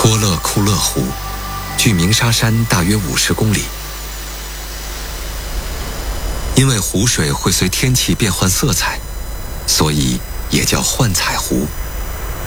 托勒库勒湖距鸣沙山大约50公里。因为湖水会随天气变换色彩，所以也叫幻彩湖。